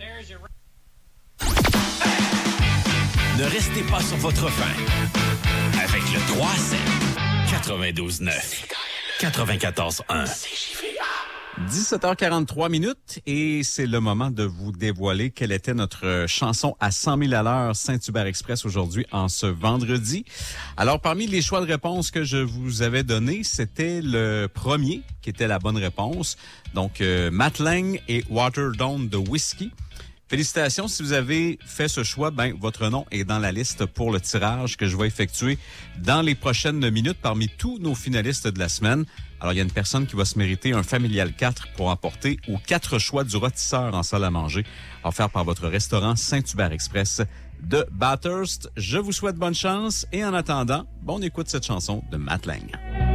Ne restez pas sur votre faim. Avec le 3-7, 92-9, 94-1. 17h43 minutes et c'est le moment de vous dévoiler quelle était notre chanson à 100 000 à l'heure Saint-Hubert Express aujourd'hui en ce vendredi. Alors, parmi les choix de réponse que je vous avais donnés, c'était le premier qui était la bonne réponse. Donc, Matt Lang et Waterdown de Whiskey. Félicitations, si vous avez fait ce choix, votre nom est dans la liste pour le tirage que je vais effectuer dans les prochaines minutes parmi tous nos finalistes de la semaine. Alors, il y a une personne qui va se mériter un Familial 4 pour emporter ou 4 choix du rôtisseur en salle à manger offert par votre restaurant Saint-Hubert Express de Bathurst. Je vous souhaite bonne chance et en attendant, on écoute cette chanson de Matt Lang.